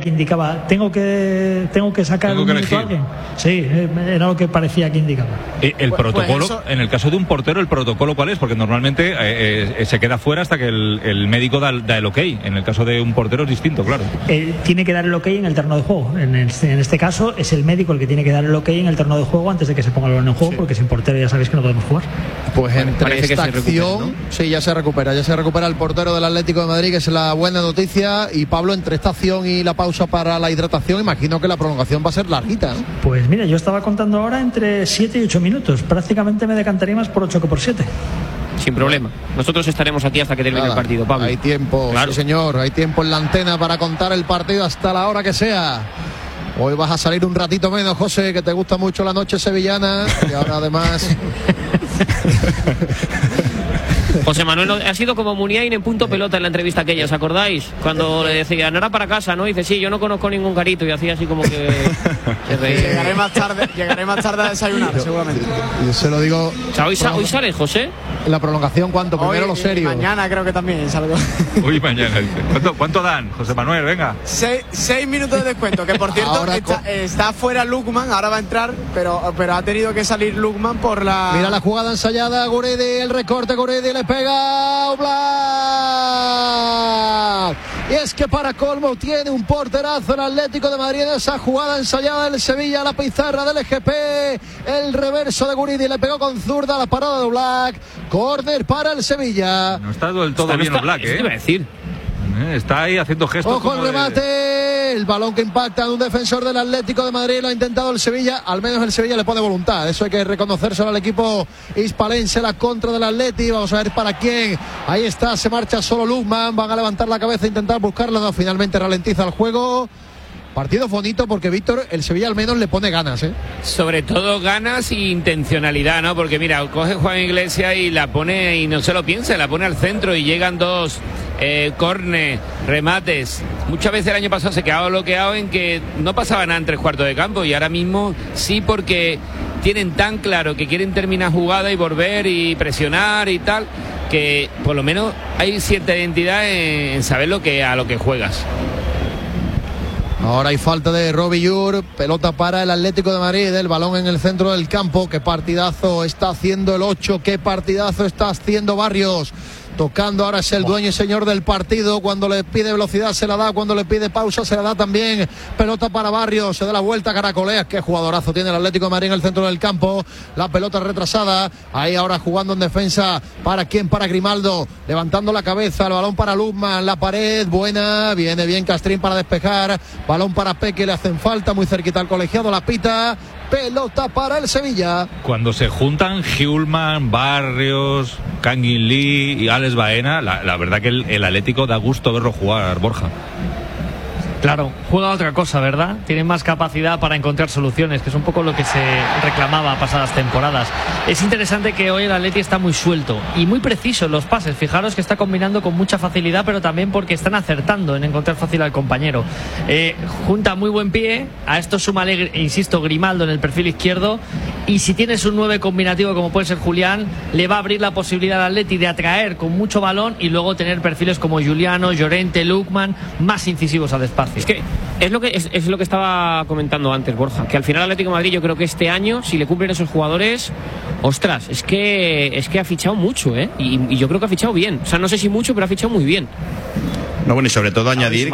que indicaba, tengo que sacar un minuto a alguien. Sí, era lo que parecía que indicaba. El protocolo, en el caso de un portero, ¿el protocolo cuál es? Porque normalmente se queda fuera hasta que el médico da el ok. En el caso de un portero es distinto, claro. Tiene que dar el ok en el terreno de juego. En este caso es el médico el que tiene que dar el ok en el terreno de juego antes de que se ponga el balón en juego, porque sin portero ya sabéis que no podemos jugar. Pues entre esta acción, ¿no? Sí, ya se recupera el portero del Atlético de Madrid, que es la buena noticia. Y Pablo, entre esta acción y la pausa para la hidratación, imagino que la prolongación va a ser larguita, ¿no? Pues mira, yo estaba contando ahora entre 7 y 8 minutos. Prácticamente me decantaría más por 8 que por 7. Sin problema. Nosotros estaremos aquí hasta que termine el partido, Pablo. Hay tiempo, claro. Sí señor, hay tiempo en la antena para contar el partido hasta la hora que sea. Hoy vas a salir un ratito menos, José, que te gusta mucho la noche sevillana. Y ahora además... José Manuel ha sido como Muniain en punto pelota en la entrevista aquella, ¿os acordáis? Cuando le decía, no era para casa, ¿no? Y dice, sí, yo no conozco ningún garito, y hacía así como que... llegaré más tarde a desayunar, seguramente. Yo se lo digo... O sea, ¿hoy sales, José? En la prolongación, ¿cuánto? Primero Hoy, lo serio. Mañana creo que también salgo. Uy, mañana. ¿Cuánto dan, José Manuel? Venga. 6 minutos de descuento, que por cierto está fuera Lukman, ahora va a entrar, pero ha tenido que salir Lukman por la... Mira la jugada ensayada, Guridi, el recorte, Guridi le pega Oblak. Y es que para colmo tiene un porterazo el Atlético de Madrid en esa jugada ensayada del Sevilla, la pizarra del EGP, el reverso de Guridi, le pegó con zurda la parada de Oblak. Córner para el Sevilla. No está del todo bien Oblak, ¿Qué iba a decir? Está ahí haciendo gestos. Ojo el remate, el balón que impacta en un defensor del Atlético de Madrid, lo ha intentado el Sevilla, al menos el Sevilla le pone voluntad, eso hay que reconocérselo al equipo hispalense, la contra del Atleti, vamos a ver para quién, ahí está, se marcha solo Lukman, van a levantar la cabeza e intentar buscarla, no, finalmente ralentiza el juego. Partido bonito porque Víctor, el Sevilla al menos le pone ganas, ¿eh? Sobre todo ganas e intencionalidad, ¿no? Porque mira, coge Juan Iglesias y la pone, y no se lo piensa, la pone al centro y llegan dos córner, remates. Muchas veces el año pasado se quedaba bloqueado en que no pasaba nada en 3/4 de campo, y ahora mismo sí, porque tienen tan claro que quieren terminar jugada y volver y presionar y tal, que por lo menos hay cierta identidad en saber a lo que juegas. Ahora hay falta de Robbie Llur, pelota para el Atlético de Madrid, el balón en el centro del campo. Qué partidazo está haciendo el 8, qué partidazo está haciendo Barrios. Tocando ahora es el dueño y señor del partido. Cuando le pide velocidad se la da, cuando le pide pausa se la da también. Pelota para Barrios, se da la vuelta, caracolea. Qué jugadorazo tiene el Atlético de Madrid en el centro del campo. La pelota retrasada, ahí ahora jugando en defensa. ¿Para quién? Para Grimaldo, levantando la cabeza, el balón para Lukman, la pared, buena, viene bien Castrín para despejar. Balón para Peque, le hacen falta, muy cerquita al colegiado, la pita. Pelota para el Sevilla. Cuando se juntan Hjulman, Barrios, Kangin Lee y Alex Baena, la verdad que el Atlético da gusto verlo jugar, Borja. Claro, juega otra cosa, ¿verdad? Tiene más capacidad para encontrar soluciones, que es un poco lo que se reclamaba pasadas temporadas. Es interesante que hoy el Atleti está muy suelto y muy preciso en los pases. Fijaros que está combinando con mucha facilidad, pero también porque están acertando en encontrar fácil al compañero. Junta muy buen pie, a esto súmale, insisto, Grimaldo en el perfil izquierdo, y si tienes un 9 combinativo como puede ser Julián, le va a abrir la posibilidad al Atleti de atraer con mucho balón y luego tener perfiles como Juliano, Llorente, Lukman, más incisivos al espacio. Es que es lo que estaba comentando antes, Borja, que al final Atlético de Madrid, yo creo que este año, si le cumplen esos jugadores, ostras, es que ha fichado mucho, y yo creo que ha fichado bien. O sea, no sé si mucho, pero ha fichado muy bien. No, bueno, y sobre todo añadir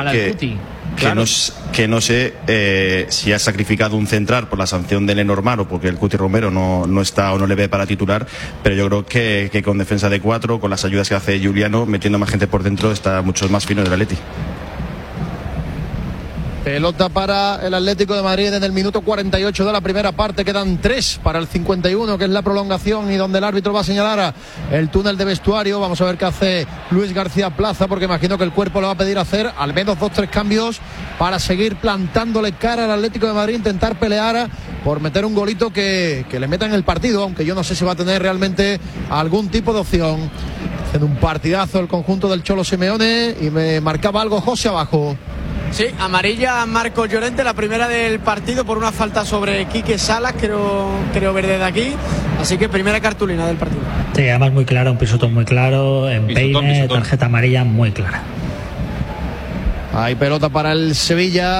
que no sé si ha sacrificado un central por la sanción de Lenormand o porque el Cuti Romero no está o no le ve para titular, pero yo creo que con defensa de 4, con las ayudas que hace Juliano, metiendo más gente por dentro, está mucho más fino del Atleti. Pelota para el Atlético de Madrid en el minuto 48 de la primera parte. Quedan 3 para el 51, que es la prolongación y donde el árbitro va a señalar el túnel de vestuario. Vamos a ver qué hace Luis García Plaza, porque imagino que el cuerpo le va a pedir hacer al menos 2-3 cambios para seguir plantándole cara al Atlético de Madrid, intentar pelear por meter un golito que le meta en el partido, aunque yo no sé si va a tener realmente algún tipo de opción. En un partidazo el conjunto del Cholo Simeone, y me marcaba algo José abajo. Sí, amarilla Marcos Llorente, la primera del partido por una falta sobre Quique Salas, creo ver desde aquí. Así que primera cartulina del partido. Sí, además muy clara, un pisotón muy claro, empeine, tarjeta amarilla muy clara. Hay pelota para el Sevilla.